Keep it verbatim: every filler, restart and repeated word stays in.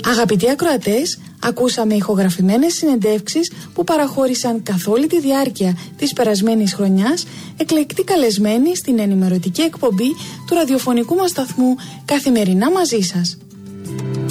Αγαπητοί ακροατές, ακούσαμε ηχογραφημένες συνεντεύξεις που παραχώρησαν καθ' όλη τη διάρκεια της περασμένης χρονιάς εκλεκτοί καλεσμένοι στην ενημερωτική εκπομπή του ραδιοφωνικού μας σταθμού «Καθημερινά μαζί σας».